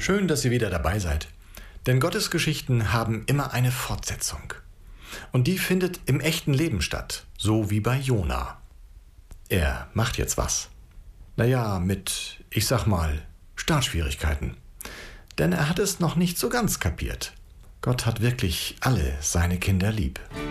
Schön, dass ihr wieder dabei seid. Denn Gottes Geschichten haben immer eine Fortsetzung. Und die findet im echten Leben statt, so wie bei Jona. Er macht jetzt was. Naja, mit, ich sag mal, Startschwierigkeiten. Denn er hat es noch nicht so ganz kapiert. Gott hat wirklich alle seine Kinder lieb.